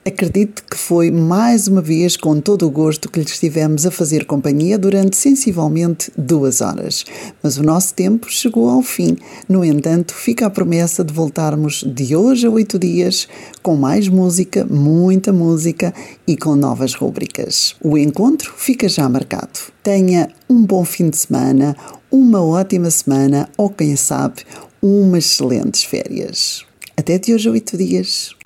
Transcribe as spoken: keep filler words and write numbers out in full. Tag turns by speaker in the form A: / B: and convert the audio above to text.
A: Acredito que foi mais uma vez com todo o gosto que lhe estivemos a fazer companhia durante sensivelmente duas horas. Mas o nosso tempo chegou ao fim. No entanto, fica a promessa de voltarmos de hoje a oito dias com mais música, muita música e com novas rúbricas. O encontro fica já marcado. Tenha um bom fim de semana, uma ótima semana ou, quem sabe, umas excelentes férias. Até de hoje a oito dias.